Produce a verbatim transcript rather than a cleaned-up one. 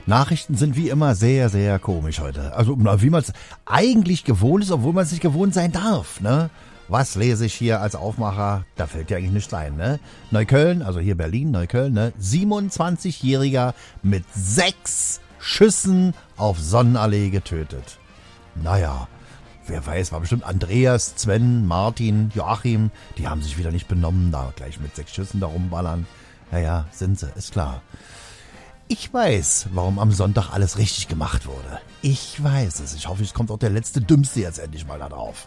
Nachrichten sind wie immer sehr, sehr komisch heute. Also wie man es eigentlich gewohnt ist, obwohl man es nicht gewohnt sein darf, ne? Was lese ich hier als Aufmacher? Da fällt ja eigentlich nichts ein, ne? Neukölln, also hier Berlin, Neukölln, ne? siebenundzwanzigjähriger mit sechs Schüssen auf Sonnenallee getötet. Naja, wer weiß, war bestimmt Andreas, Sven, Martin, Joachim. Die haben sich wieder nicht benommen, da gleich mit sechs Schüssen da rumballern. Naja, sind sie, ist klar. Ich weiß, warum am Sonntag alles richtig gemacht wurde. Ich weiß es. Ich hoffe, es kommt auch der letzte Dümmste jetzt endlich mal da drauf.